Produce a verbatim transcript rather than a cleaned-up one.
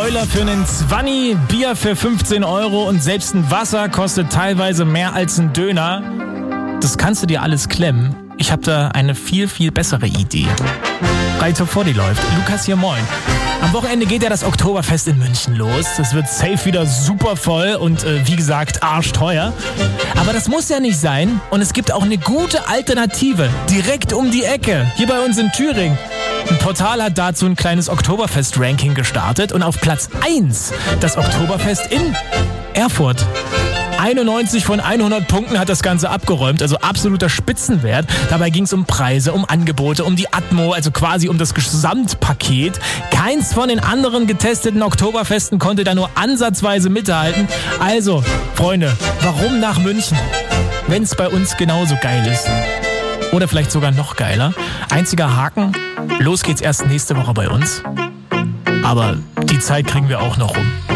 Broiler für einen Zwanni, Bier für fünfzehn Euro und selbst ein Wasser kostet teilweise mehr als ein Döner. Das kannst du dir alles klemmen. Ich habe da eine viel, viel bessere Idee. Radio vor die läuft. Lukas hier, moin. Am Wochenende geht ja das Oktoberfest in München los. Das wird safe wieder super voll und äh, wie gesagt arschteuer. Aber das muss ja nicht sein. Und es gibt auch eine gute Alternative direkt um die Ecke. Hier bei uns in Thüringen. Ein Portal hat dazu ein kleines Oktoberfest-Ranking gestartet und auf Platz eins das Oktoberfest in Erfurt. einundneunzig von hundert Punkten hat das Ganze abgeräumt, also absoluter Spitzenwert. Dabei ging es um Preise, um Angebote, um die Atmo, also quasi um das Gesamtpaket. Keins von den anderen getesteten Oktoberfesten konnte da nur ansatzweise mithalten. Also, Freunde, warum nach München, wenn es bei uns genauso geil ist? Oder vielleicht sogar noch geiler. Einziger Haken, los geht's erst nächste Woche bei uns. Aber die Zeit kriegen wir auch noch rum.